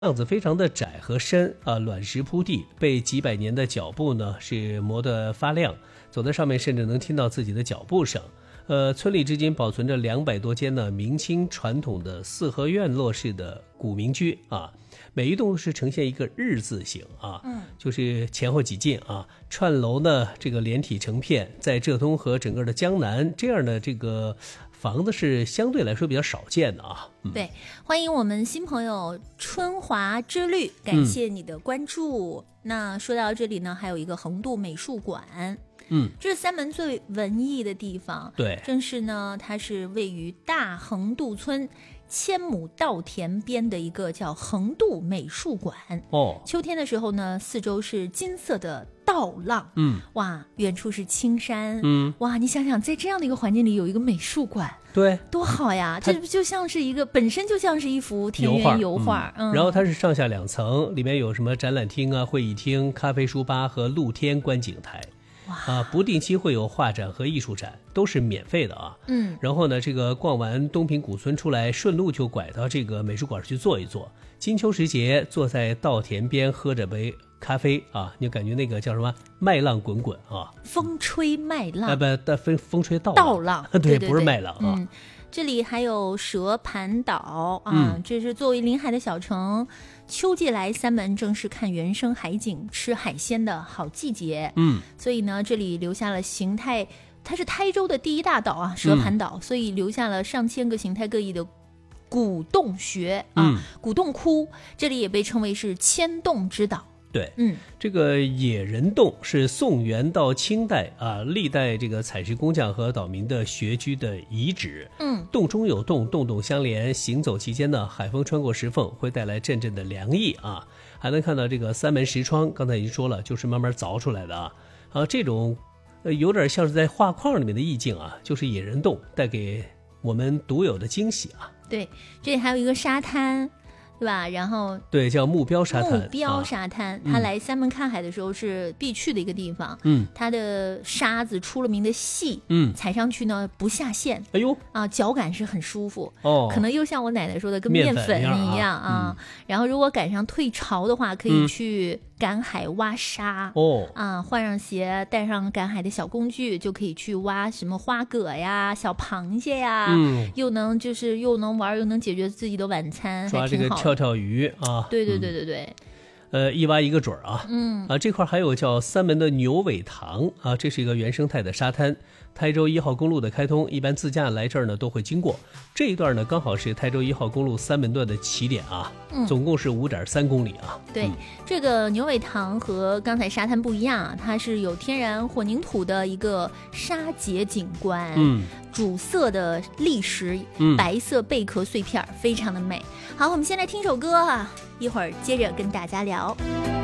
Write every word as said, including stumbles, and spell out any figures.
巷子非常的窄和深啊，卵石铺地，被几百年的脚步呢是磨得发亮，走在上面甚至能听到自己的脚步声。呃，村里至今保存着两百多间呢明清传统的四合院落式的古民居啊，每一栋是呈现一个日字形啊，嗯，就是前后几进啊，串楼呢这个连体成片，在浙东和整个的江南这样的这个房子是相对来说比较少见的啊。 嗯、对，欢迎我们新朋友春华之绿，感谢你的关注。嗯、那说到这里呢，还有一个横渡美术馆。嗯，这是三门最文艺的地方。 对， 正是呢，它是位于大横渡村千亩稻田边的一个叫横渡美术馆。哦，秋天的时候呢，四周是金色的稻浪。嗯，哇，远处是青山。嗯，哇，你想想，在这样的一个环境里有一个美术馆， 对， 多好呀！这不就像是一个本身就像是一幅田园油画。 嗯嗯、然后它是上下两层，里面有什么展览厅啊、会议厅、咖啡书吧和露天观景台。啊，不定期会有画展和艺术展，都是免费的啊。嗯，然后呢，这个逛完东平古村出来，顺路就拐到这个美术馆去坐一坐。金秋时节，坐在稻田边喝着杯咖啡啊，你就感觉那个叫什么麦浪滚滚啊， 风吹麦浪啊，不，但风风吹稻稻浪， 对， 对对对， 不是麦浪啊。 嗯，这里还有蛇盘岛啊，嗯、这是作为临海的小城。秋季来三门正是看原生海景、吃海鲜的好季节。嗯，所以呢，这里留下了形态，它是台州的第一大岛啊，蛇盘岛，嗯、所以留下了上千个形态各异的古洞穴啊，嗯、古洞窟，这里也被称为是千洞之岛。 对，嗯，这个野人洞是宋元到清代啊，历代这个采石工匠和岛民的穴居的遗址。嗯，洞中有洞，洞洞相连，行走期间呢，海风穿过石缝，会带来阵阵的凉意啊。还能看到这个三门石窗，刚才已经说了，就是慢慢凿出来的啊。啊，这种呃有点像是在画框里面的意境啊，就是野人洞带给我们独有的惊喜啊。 对，这里还有一个沙滩。对吧？然后对，叫目标沙滩。 目标沙滩，啊、它来三门看海的时候是必去的一个地方。嗯，它的沙子出了名的细，嗯，踩上去呢不下陷。哎呦啊，脚感是很舒服。哦，可能又像我奶奶说的，跟面粉一样啊。啊嗯、然后如果赶上退潮的话，可以去赶海挖沙。哦、嗯、啊，换上鞋，带上赶海的小工具，就可以去挖什么花蛤呀、小螃蟹呀。嗯，又能就是又能玩，又能解决自己的晚餐， 抓这个跳跳鱼啊， 对对对对对， 嗯、呃，一挖一个准啊，嗯啊，这块还有叫三门的牛尾塘啊，这是一个原生态的沙滩。台州一号公路的开通，一般自驾来这儿呢都会经过这一段呢，刚好是台州一号公路三门段的起点啊，嗯，总共是五点三公里啊。 对，嗯、这个牛尾塘和刚才沙滩不一样啊，它是有天然混凝土的一个沙结景观，嗯，主色的砾石，嗯，白色贝壳碎片，非常的美。好，我们先来听首歌啊，一会儿接着跟大家聊。